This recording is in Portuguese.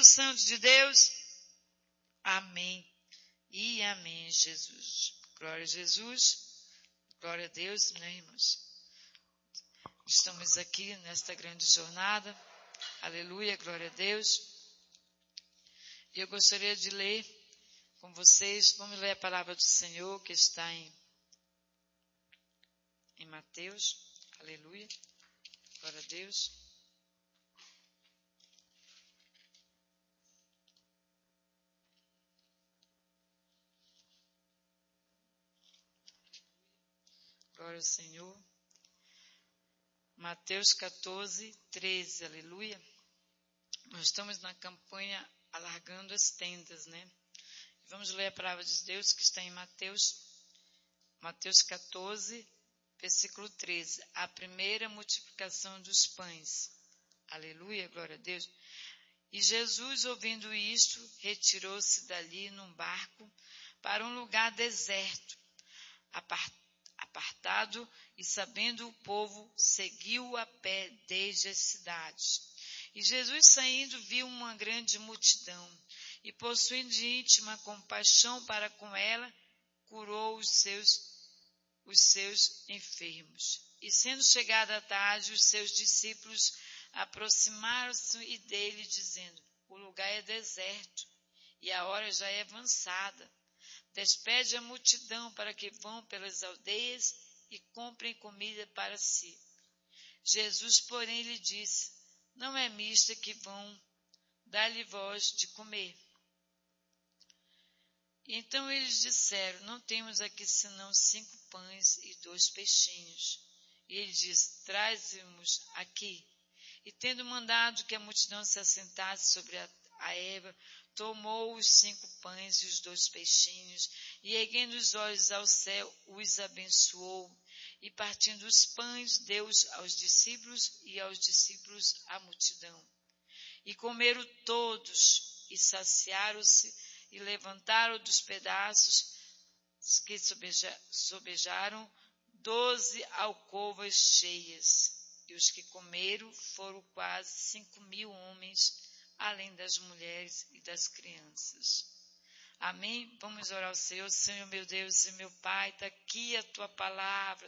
Santo de Deus? Amém e amém, Jesus. Glória a Jesus, glória a Deus, né, irmãos? Estamos aqui nesta grande jornada, aleluia, glória a Deus. E eu gostaria de ler com vocês, vamos ler a palavra do Senhor que está em Mateus, aleluia, glória a Deus. Glória ao Senhor. Mateus 14, 13, aleluia. Nós estamos na campanha Alargando as Tendas, né? Vamos ler a palavra de Deus que está em Mateus 14, versículo 13. A primeira multiplicação dos pães. Aleluia, glória a Deus. E Jesus, ouvindo isto, retirou-se dali num barco para um lugar deserto, apartado, e sabendo o povo, seguiu a pé desde as cidades. E Jesus, saindo, viu uma grande multidão, e possuindo de íntima compaixão para com ela, curou os seus enfermos. E sendo chegada a tarde, os seus discípulos aproximaram-se dele, dizendo: o lugar é deserto, e a hora já é avançada. Despede a multidão para que vão pelas aldeias e comprem comida para si. Jesus, porém, lhe disse: não é misto que vão dar-lhe vós de comer. Então eles disseram: não temos aqui senão 5 pães e 2 peixinhos. E ele disse: traze-mos aqui. E tendo mandado que a multidão se assentasse sobre a erva, tomou os 5 pães e os 2 peixinhos, e erguendo os olhos ao céu, os abençoou, e partindo os pães, deu-os aos discípulos, e aos discípulos à multidão. E comeram todos, e saciaram-se, e levantaram dos pedaços que sobejaram 12 alcovas cheias. E os que comeram foram quase 5.000 homens, além das mulheres e das crianças. Amém? Vamos orar ao Senhor. Senhor, meu Deus e meu Pai, está aqui a Tua palavra,